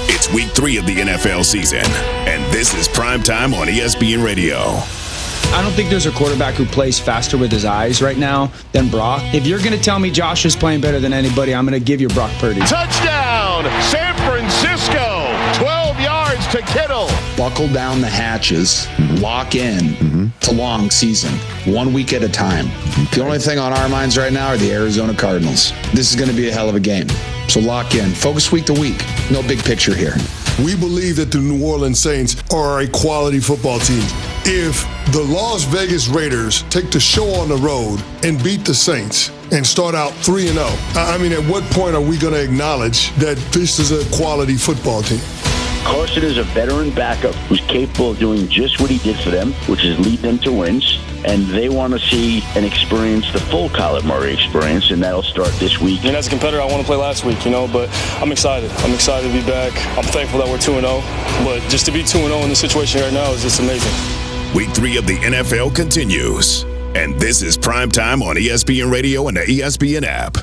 It's week 3 of the NFL season, and this is Primetime on ESPN Radio. I don't think there's a quarterback who plays faster with his eyes right now than Brock. If you're going to tell me Josh is playing better than anybody, I'm going to give you Brock Purdy. Touchdown, San Francisco. 12 yards to Kittle. Buckle down the hatches, lock in. It's a long season, 1 week at a time. The only thing on our minds right now are the Arizona Cardinals. This is going to be a hell of a game. So lock in. Focus week to week. No big picture here. We believe that the New Orleans Saints are a quality football team. If the Las Vegas Raiders take the show on the road and beat the Saints and start out 3-0, I mean, at what point are we going to acknowledge that this is a quality football team? Carson is a veteran backup who's capable of doing just what he did for them, which is lead them to wins. And they want to see and experience the full Kyler Murray experience, and that'll start this week. And as a competitor, I want to play last week, but I'm excited. I'm excited to be back. I'm thankful that we're 2-0, but just to be 2-0 in the situation right now is just amazing. Week 3 of the NFL continues, and this is Primetime on ESPN Radio and the ESPN app.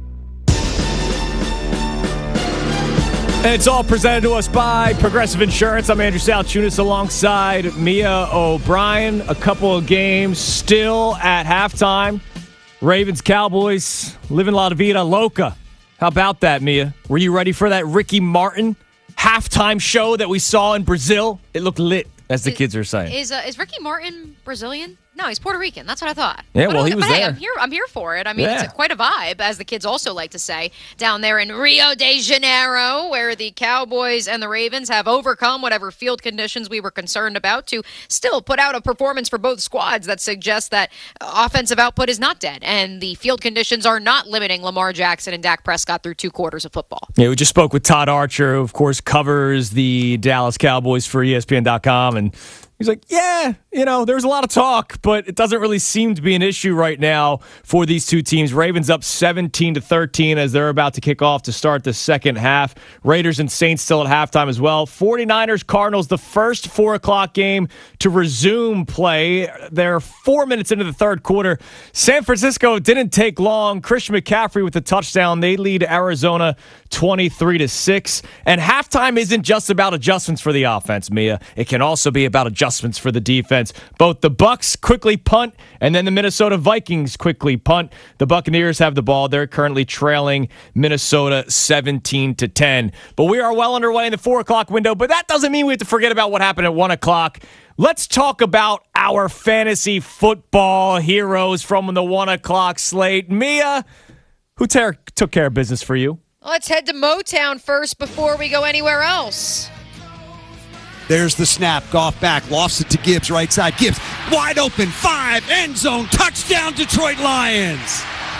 And it's all presented to us by Progressive Insurance. I'm Andrew Salchunas alongside Mia O'Brien. A couple of games still at halftime. Ravens, Cowboys, living La Vida Loca. How about that, Mia? Were you ready for that Ricky Martin halftime show that we saw in Brazil? It looked lit, as the kids are saying. Is Ricky Martin Brazilian? No, he's Puerto Rican. That's what I thought. Yeah, well, he was there. Hey, I'm here for it. I mean, It's quite a vibe, as the kids also like to say, down there in Rio de Janeiro, where the Cowboys and the Ravens have overcome whatever field conditions we were concerned about to still put out a performance for both squads that suggests that offensive output is not dead, and the field conditions are not limiting Lamar Jackson and Dak Prescott through 2 quarters of football. Yeah, we just spoke with Todd Archer, who, of course, covers the Dallas Cowboys for ESPN.com, and he's like, there's a lot of talk, but it doesn't really seem to be an issue right now for these two teams. Ravens up 17-13 as they're about to kick off to start the second half. Raiders and Saints still at halftime as well. 49ers, Cardinals, the first 4 o'clock game to resume play. They're 4 minutes into the third quarter. San Francisco didn't take long. Christian McCaffrey with a touchdown. They lead Arizona 23-6. And halftime isn't just about adjustments for the offense, Mia. It can also be about adjustments for the defense. Both the Bucs quickly punt, and then the Minnesota Vikings quickly punt. The Buccaneers have the ball. They're currently trailing Minnesota 17-10. But we are well underway in the 4 o'clock window, but that doesn't mean we have to forget about what happened at 1 o'clock. Let's talk about our fantasy football heroes from the 1 o'clock slate. Mia, who took care of business for you? Let's head to Motown first before we go anywhere else. There's the snap. Goff back. Lofts it to Gibbs. Right side. Gibbs wide open. 5. End zone. Touchdown, Detroit Lions.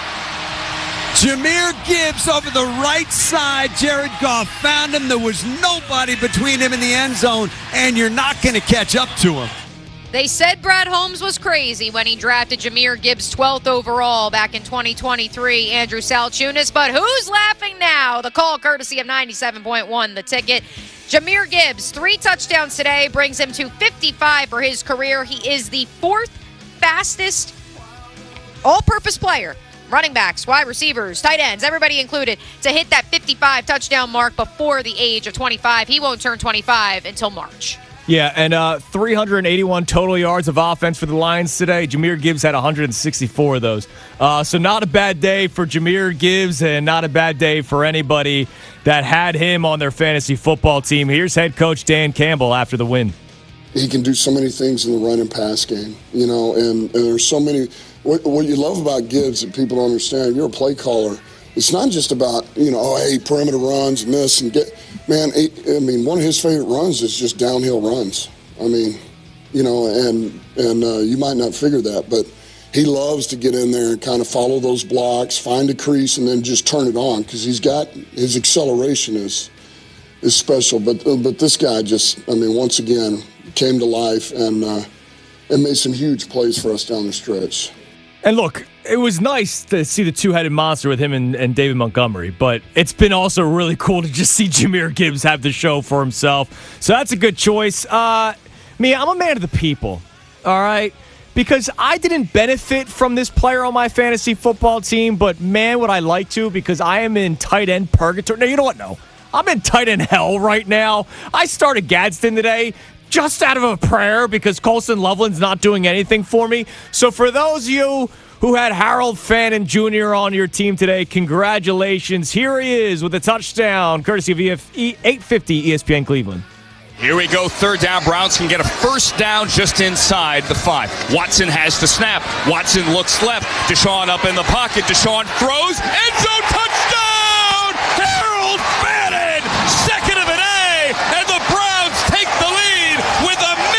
Jahmyr Gibbs over the right side. Jared Goff found him. There was nobody between him and the end zone, and you're not going to catch up to him. They said Brad Holmes was crazy when he drafted Jahmyr Gibbs 12th overall back in 2023, Andrew Salchunas. But who's laughing now? The call courtesy of 97.1 The Ticket. Jahmyr Gibbs, 3 touchdowns today, brings him to 55 for his career. He is the 4th fastest all-purpose player, running backs, wide receivers, tight ends, everybody included, to hit that 55 touchdown mark before the age of 25. He won't turn 25 until March. Yeah, and 381 total yards of offense for the Lions today. Jahmyr Gibbs had 164 of those. So not a bad day for Jahmyr Gibbs and not a bad day for anybody that had him on their fantasy football team. Here's head coach Dan Campbell after the win. He can do so many things in the run and pass game, and there's so many. What you love about Gibbs that people don't understand, you're a play caller. It's not just about, perimeter runs and this and get. Man, one of his favorite runs is just downhill runs. And you might not figure that, but he loves to get in there and kind of follow those blocks, find a crease, and then just turn it on because his acceleration is special. But this guy just, once again, came to life and made some huge plays for us down the stretch. And look, it was nice to see the two-headed monster with him and David Montgomery, but it's been also really cool to just see Jahmyr Gibbs have the show for himself. So that's a good choice. I'm a man of the people, all right? Because I didn't benefit from this player on my fantasy football team, but man, would I like to, because I am in tight end purgatory. No, you know what? No. I'm in tight end hell right now. I started Gadsden today just out of a prayer because Colson Loveland's not doing anything for me. So for those of you who had Harold Fannin Jr. on your team today, congratulations. Here he is with a touchdown, courtesy of 850 ESPN Cleveland. Here we go, third down. Browns can get a first down just inside the 5. Watson has the snap. Watson looks left. Deshaun up in the pocket. Deshaun throws. End zone touchdown! Harold Fannin, second of an A, and the Browns take the lead with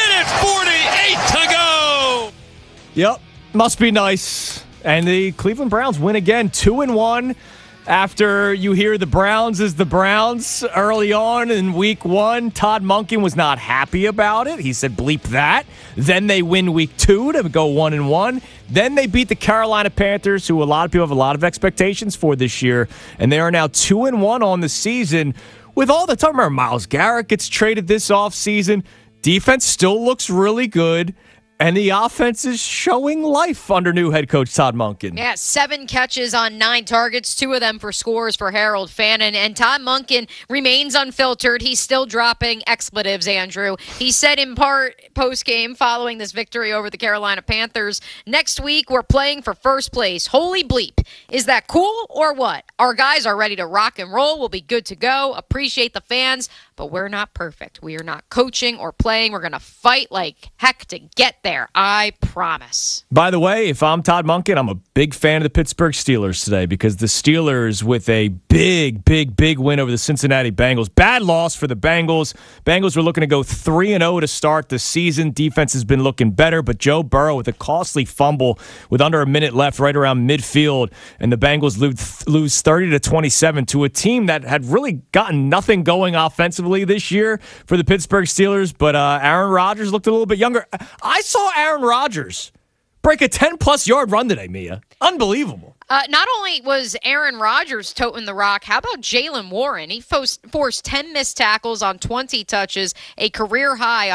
1:48 to go. Yep, must be nice. And the Cleveland Browns win again, 2-1. After you hear the Browns is the Browns early on in week 1, Todd Monken was not happy about it. He said, bleep that. Then they win week 2 to go 1-1. Then they beat the Carolina Panthers, who a lot of people have a lot of expectations for this year. And they are now 2-1 on the season. With all the talk, remember Myles Garrett gets traded this offseason. Defense still looks really good. And the offense is showing life under new head coach Todd Monken. Yeah, 7 catches on 9 targets, 2 of them for scores for Harold Fannin. And Todd Monken remains unfiltered. He's still dropping expletives, Andrew. He said in part post-game following this victory over the Carolina Panthers, next week we're playing for first place. Holy bleep. Is that cool or what? Our guys are ready to rock and roll. We'll be good to go. Appreciate the fans, but we're not perfect. We are not coaching or playing. We're going to fight like heck to get there. I promise. By the way, if I'm Todd Monken, I'm a big fan of the Pittsburgh Steelers today because the Steelers with a big win over the Cincinnati Bengals. Bad loss for the Bengals. Bengals were looking to go 3-0 to start the season. Defense has been looking better, but Joe Burrow with a costly fumble with under a minute left right around midfield, and the Bengals lose 30-27 to a team that had really gotten nothing going offensively this year for the Pittsburgh Steelers, but Aaron Rodgers looked a little bit younger. I saw Aaron Rodgers break a 10-plus yard run today, Mia. Unbelievable. Not only was Aaron Rodgers toting the rock, how about Jaylen Warren? He forced 10 missed tackles on 20 touches, a career high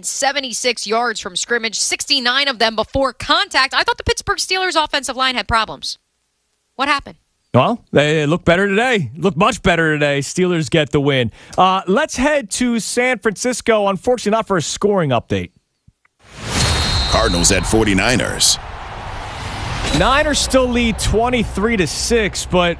176 yards from scrimmage, 69 of them before contact. I thought the Pittsburgh Steelers offensive line had problems. What happened? Well, they look better today. Look much better today. Steelers get the win. Let's head to San Francisco. Unfortunately, not for a scoring update. Cardinals at 49ers. Niners still lead 23-6, but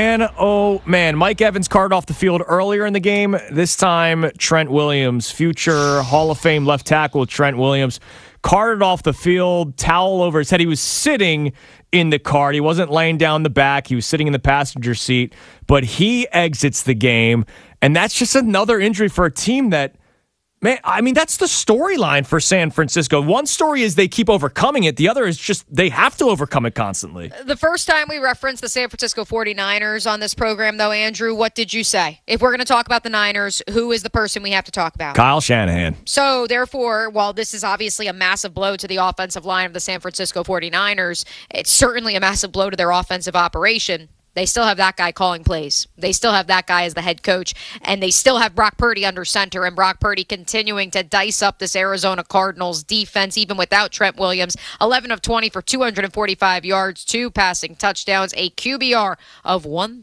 man, Mike Evans carted off the field earlier in the game. This time, Trent Williams, future Hall of Fame left tackle Trent Williams, carted off the field, towel over his head. He was sitting in the cart. He wasn't laying down the back. He was sitting in the passenger seat, but he exits the game, and that's just another injury for a team that, man, I mean, that's the storyline for San Francisco. One story is they keep overcoming it. The other is just they have to overcome it constantly. The first time we referenced the San Francisco 49ers on this program, though, Andrew, what did you say? If we're going to talk about the Niners, who is the person we have to talk about? Kyle Shanahan. So, therefore, while this is obviously a massive blow to the offensive line of the San Francisco 49ers, it's certainly a massive blow to their offensive operation. They still have that guy calling plays. They still have that guy as the head coach, and they still have Brock Purdy under center, and Brock Purdy continuing to dice up this Arizona Cardinals defense, even without Trent Williams. 11 of 20 for 245 yards, 2 passing touchdowns, a QBR of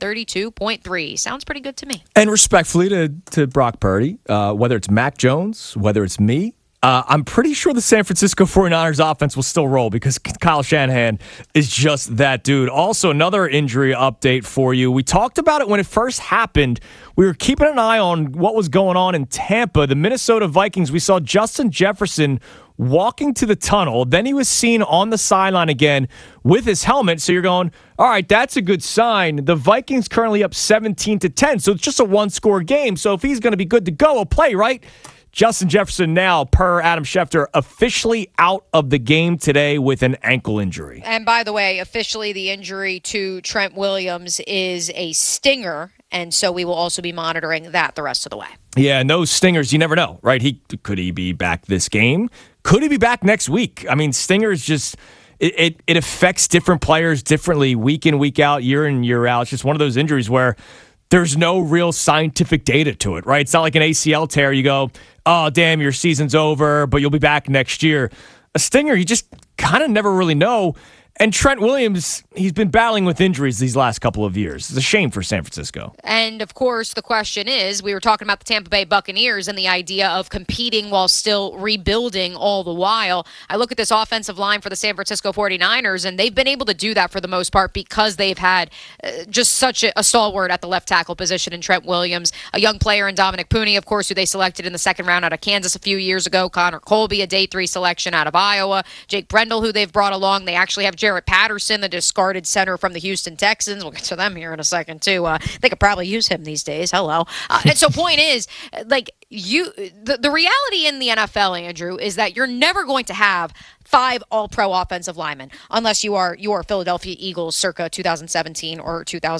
132.3. Sounds pretty good to me. And respectfully to Brock Purdy, whether it's Mac Jones, whether it's me, I'm pretty sure the San Francisco 49ers offense will still roll because Kyle Shanahan is just that dude. Also, another injury update for you. We talked about it when it first happened. We were keeping an eye on what was going on in Tampa. The Minnesota Vikings, we saw Justin Jefferson walking to the tunnel. Then he was seen on the sideline again with his helmet. So you're going, all right, that's a good sign. The Vikings currently up 17-10. So it's just a one-score game. So if he's going to be good to go, he'll play, right? Justin Jefferson now, per Adam Schefter, officially out of the game today with an ankle injury. And by the way, officially the injury to Trent Williams is a stinger, and so we will also be monitoring that the rest of the way. Yeah, and those stingers, you never know, right? Could he be back this game? Could he be back next week? I mean, stingers just... It affects different players differently week in, week out, year in, year out. It's just one of those injuries where there's no real scientific data to it, right? It's not like an ACL tear. You go, oh, damn, your season's over, but you'll be back next year. A stinger, you just kind of never really know. And Trent Williams, he's been battling with injuries these last couple of years. It's a shame for San Francisco. And, of course, the question is, we were talking about the Tampa Bay Buccaneers and the idea of competing while still rebuilding all the while. I look at this offensive line for the San Francisco 49ers, and they've been able to do that for the most part because they've had just such a stalwart at the left tackle position in Trent Williams, a young player in Dominic Pooney, of course, who they selected in the second round out of Kansas a few years ago, Connor Colby, a day 3 selection out of Iowa, Jake Brendel, who they've brought along. They actually have Jarrett Patterson, the discarded center from the Houston Texans. We'll get to them here in a second, too. They could probably use him these days. Hello. And so point is, like, the reality in the NFL, Andrew, is that you're never going to have 5 all-pro offensive linemen unless you are Philadelphia Eagles circa 2017 or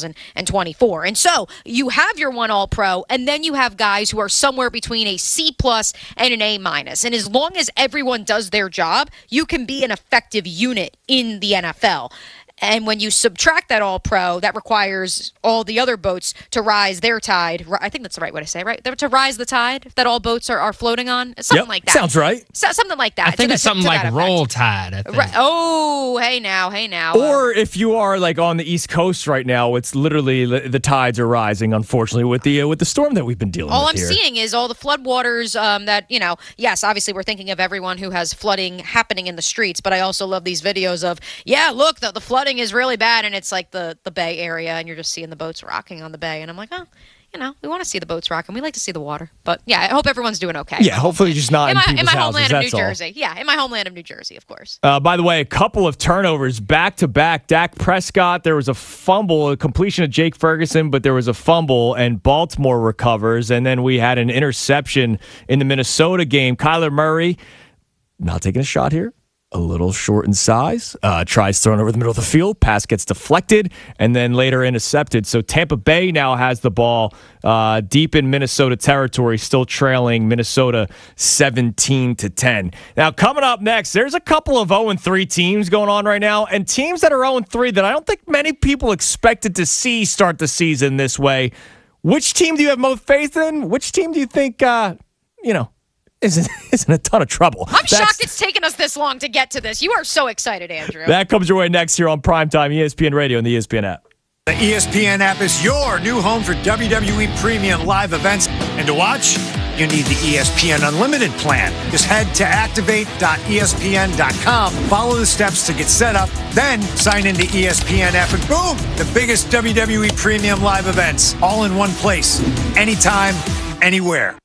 2024. And so you have your 1 all-pro, and then you have guys who are somewhere between a C+ and an A-. And as long as everyone does their job, you can be an effective unit in the NFL. And when you subtract that all-pro, that requires all the other boats to rise their tide. I think that's the right way to say it, right? To rise the tide that all boats are floating on. Something like that. Sounds right. Something like that. I think it's something like roll tide, I think. Right. Oh, hey now. Or if you are like on the East Coast right now, it's literally the tides are rising, unfortunately, with the storm that we've been dealing with All I'm here. seeing is all the floodwaters that, yes, obviously we're thinking of everyone who has flooding happening in the streets, but I also love these videos of, look, the flooding is really bad, and it's like the Bay Area, and you're just seeing the boats rocking on the bay, and I'm like, we want to see the boats rocking. We like to see the water. But, yeah, I hope everyone's doing okay. Yeah, hopefully just not in people's my houses, homeland of New that's all. Jersey. Yeah, in my homeland of New Jersey, of course. By the way, a couple of turnovers back-to-back. Dak Prescott, there was a fumble, a completion of Jake Ferguson, but there was a fumble, and Baltimore recovers. And then we had an interception in the Minnesota game. Kyler Murray, not taking a shot here. A little short in size, tries throwing over the middle of the field, pass gets deflected, and then later intercepted. So Tampa Bay now has the ball deep in Minnesota territory, still trailing Minnesota 17-10. Now, coming up next, there's a couple of 0-3 teams going on right now, and teams that are 0-3 that I don't think many people expected to see start the season this way. Which team do you have most faith in? Which team do you think, isn't a ton of trouble? I'm shocked it's taken us this long to get to this. You are so excited, Andrew. That comes your way next here on Primetime ESPN Radio and the ESPN app. The ESPN app is your new home for WWE Premium live events. And to watch, you need the ESPN Unlimited plan. Just head to activate.espn.com, follow the steps to get set up, then sign into ESPN app, and boom, the biggest WWE Premium live events, all in one place, anytime, anywhere.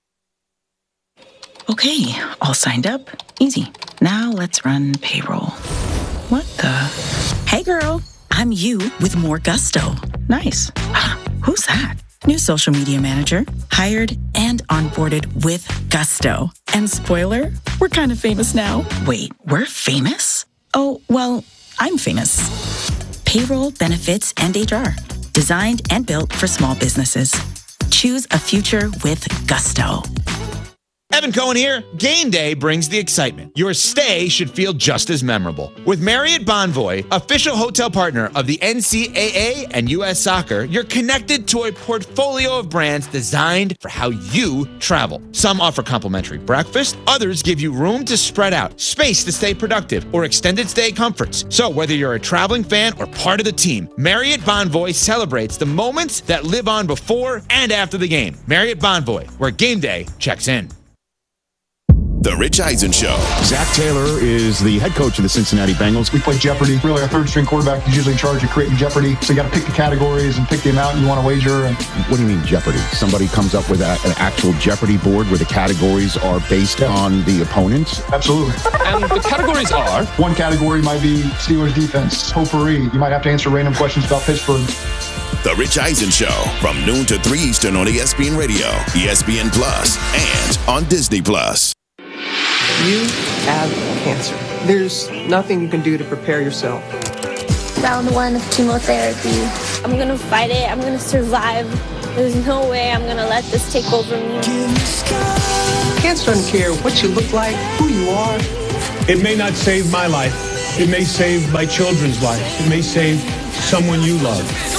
Okay, all signed up. Easy. Now let's run payroll. What the? Hey girl, I'm you with more gusto. Nice. Who's that? New social media manager. Hired and onboarded with gusto. And spoiler, we're kind of famous now. Wait, we're famous? Oh, well, I'm famous. Payroll, benefits, and HR. Designed and built for small businesses. Choose a future with gusto. Evan Cohen here. Game day brings the excitement. Your stay should feel just as memorable. With Marriott Bonvoy, official hotel partner of the NCAA and U.S. Soccer, you're connected to a portfolio of brands designed for how you travel. Some offer complimentary breakfast, others give you room to spread out, space to stay productive, or extended stay comforts. So whether you're a traveling fan or part of the team, Marriott Bonvoy celebrates the moments that live on before and after the game. Marriott Bonvoy, where game day checks in. The Rich Eisen Show. Zach Taylor is the head coach of the Cincinnati Bengals. We play Jeopardy. Really, our third-string quarterback is usually in charge of creating Jeopardy. So you got to pick the categories and pick the amount you want to wager. And what do you mean Jeopardy? Somebody comes up with an actual Jeopardy board where the categories are based on the opponents? Absolutely. And the categories are? One category might be Steelers defense, potpourri. You might have to answer random questions about Pittsburgh. The Rich Eisen Show from noon to 3 Eastern on ESPN Radio, ESPN Plus, and on Disney Plus. You have cancer. There's nothing you can do to prepare yourself. Round 1 of chemotherapy. I'm gonna fight it. I'm gonna survive. There's no way I'm gonna let this take over me. Cancer doesn't care what you look like, who you are. It may not save my life. It may save my children's life. It may save someone you love.